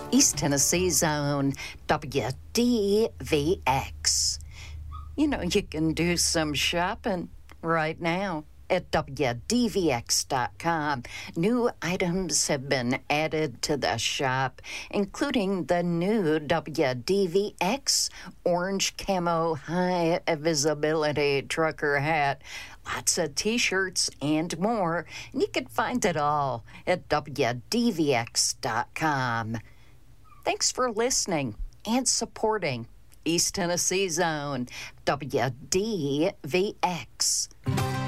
East Tennessee Zone, WDVX. You know, you can do some shopping right now at WDVX.com. New items have been added to the shop, including the new WDVX orange camo high visibility trucker hat, lots of t-shirts and more. And you can find it all at WDVX.com. Thanks for listening and supporting East Tennessee Zone, WDVX.